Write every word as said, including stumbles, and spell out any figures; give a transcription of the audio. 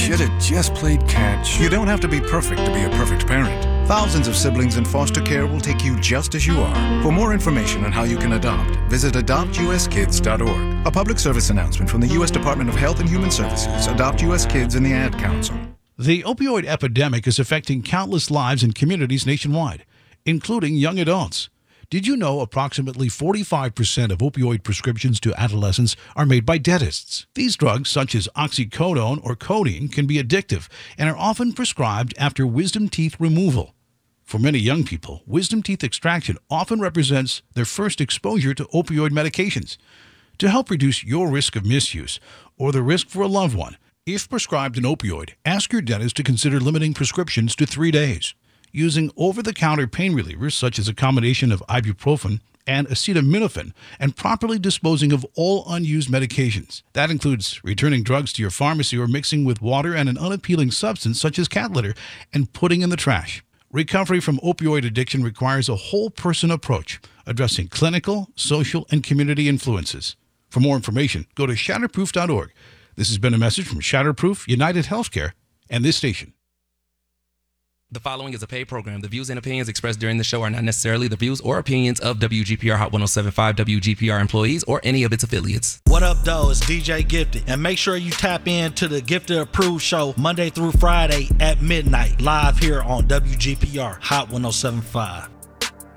should have just played catch. You don't have to be perfect to be a perfect parent. Thousands of siblings in foster care will take you just as you are. For more information on how you can adopt, visit adopt u s kids dot org. A public service announcement from the U S Department of Health and Human Services, Adopt U S Kids, and the Ad Council. The opioid epidemic is affecting countless lives and communities nationwide, including young adults. Did you know approximately forty-five percent of opioid prescriptions to adolescents are made by dentists? These drugs, such as oxycodone or codeine, can be addictive and are often prescribed after wisdom teeth removal. For many young people, wisdom teeth extraction often represents their first exposure to opioid medications. To help reduce your risk of misuse or the risk for a loved one, if prescribed an opioid, ask your dentist to consider limiting prescriptions to three days. Using over-the-counter pain relievers such as a combination of ibuprofen and acetaminophen, and properly disposing of all unused medications. That includes returning drugs to your pharmacy or mixing with water and an unappealing substance such as cat litter and putting in the trash. Recovery from opioid addiction requires a whole-person approach, addressing clinical, social, and community influences. For more information, go to shatterproof dot org. This has been a message from Shatterproof, United Healthcare, and this station. The following is a paid program. The views and opinions expressed during the show are not necessarily the views or opinions of W G P R Hot one oh seven point five W G P R employees or any of its affiliates. What up, though? It's D J Gifted. And make sure you tap in to the Gifted Approved show Monday through Friday at midnight, live here on W G P R Hot one oh seven point five.